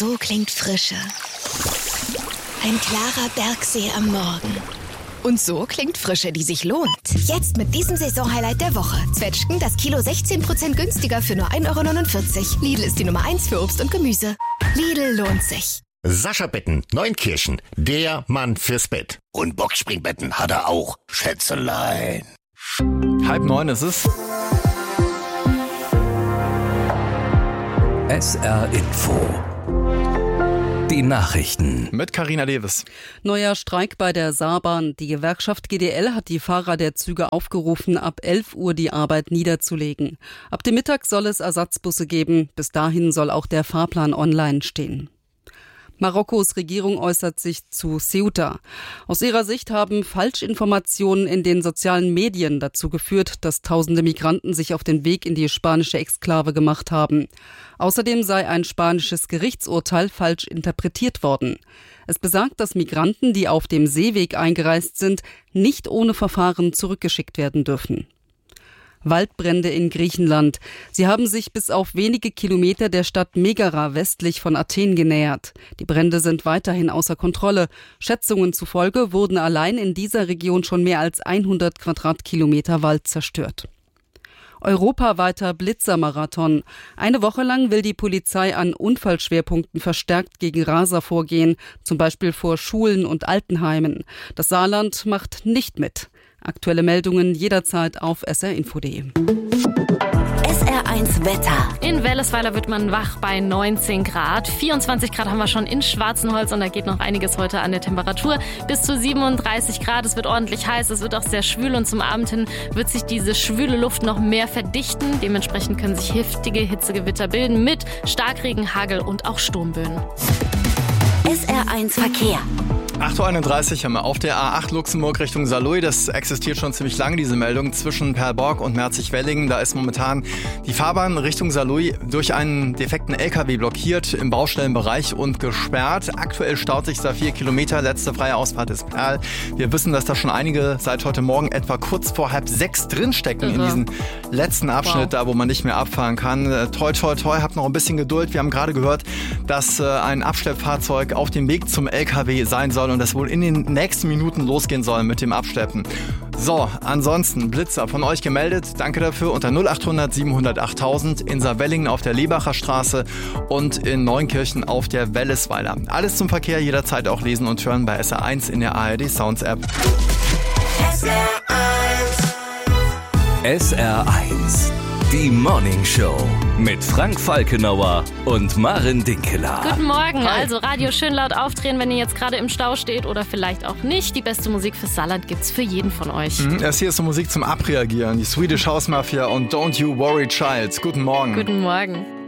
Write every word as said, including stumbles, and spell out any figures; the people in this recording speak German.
So klingt Frische. Ein klarer Bergsee am Morgen. Und so klingt Frische, die sich lohnt. Jetzt mit diesem Saisonhighlight der Woche. Zwetschgen das Kilo sechzehn Prozent günstiger für nur ein Euro neunundvierzig. Lidl ist die Nummer eins für Obst und Gemüse. Lidl lohnt sich. Sascha Betten, Neunkirchen, der Mann fürs Bett. Und Boxspringbetten hat er auch, Schätzelein. Halb neun ist es. S R Info. Die Nachrichten. Mit Carina Lewis. Neuer Streik bei der Saarbahn. Die Gewerkschaft G D L hat die Fahrer der Züge aufgerufen, ab elf Uhr die Arbeit niederzulegen. Ab dem Mittag soll es Ersatzbusse geben. Bis dahin soll auch der Fahrplan online stehen. Marokkos Regierung äußert sich zu Ceuta. Aus ihrer Sicht haben Falschinformationen in den sozialen Medien dazu geführt, dass tausende Migranten sich auf den Weg in die spanische Exklave gemacht haben. Außerdem sei ein spanisches Gerichtsurteil falsch interpretiert worden. Es besagt, dass Migranten, die auf dem Seeweg eingereist sind, nicht ohne Verfahren zurückgeschickt werden dürfen. Waldbrände in Griechenland. Sie haben sich bis auf wenige Kilometer der Stadt Megara westlich von Athen genähert. Die Brände sind weiterhin außer Kontrolle. Schätzungen zufolge wurden allein in dieser Region schon mehr als hundert Quadratkilometer Wald zerstört. Europaweiter Blitzermarathon. Eine Woche lang will die Polizei an Unfallschwerpunkten verstärkt gegen Raser vorgehen, zum Beispiel vor Schulen und Altenheimen. Das Saarland macht nicht mit. Aktuelle Meldungen jederzeit auf s r info punkt d e. S R eins Wetter. In Wellesweiler wird man wach bei neunzehn Grad. vierundzwanzig Grad haben wir schon in Schwarzenholz und da geht noch einiges heute an der Temperatur. Bis zu siebenunddreißig Grad. Es wird ordentlich heiß, es wird auch sehr schwül und zum Abend hin wird sich diese schwüle Luft noch mehr verdichten. Dementsprechend können sich heftige Hitzegewitter bilden mit Starkregen, Hagel und auch Sturmböen. S R eins Verkehr. acht Uhr einunddreißig haben wir auf der A acht Luxemburg Richtung Saarlouis. Das existiert schon ziemlich lange, diese Meldung, zwischen Perlborg und Merzig-Wellingen. Da ist momentan die Fahrbahn Richtung Saarlouis durch einen defekten L K W blockiert im Baustellenbereich und gesperrt. Aktuell staut sich da vier Kilometer. Letzte freie Ausfahrt ist Perl. Wir wissen, dass da schon einige seit heute Morgen etwa kurz vor halb sechs drinstecken in diesem letzten Abschnitt, wow. Da wo man nicht mehr abfahren kann. Toi, toi, toi, habt noch ein bisschen Geduld. Wir haben gerade gehört, dass äh, ein Abschleppfahrzeug auf dem Weg zum L K W sein soll und das wohl in den nächsten Minuten losgehen soll mit dem Abschleppen. So, ansonsten Blitzer von euch gemeldet. Danke dafür unter null achthundert siebenhundertacht tausend in Saarwellingen auf der Lebacher Straße und in Neunkirchen auf der Wellesweiler. Alles zum Verkehr jederzeit auch lesen und hören bei S R eins in der A R D Sounds App. S R eins. S R eins. Die Morning Show mit Frank Falkenauer und Maren Dinkeler. Guten Morgen. Hi. Also Radio schön laut aufdrehen, wenn ihr jetzt gerade im Stau steht oder vielleicht auch nicht. Die beste Musik fürs Saarland gibt's für jeden von euch. Mhm, das hier ist so Musik zum Abreagieren. Die Swedish House Mafia und Don't You Worry Child. Guten Morgen. Guten Morgen.